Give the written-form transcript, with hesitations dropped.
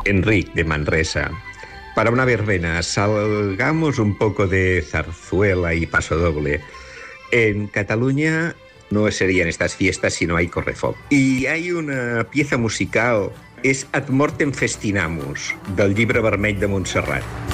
Enric de Manresa. Para una verbena, salgamos un poco de zarzuela y pasodoble. En Cataluña no serían estas fiestas si no hay correfoc. Y hay una pieza musical, és Ad Mortem Festinamus, del Llibre Vermell de Montserrat.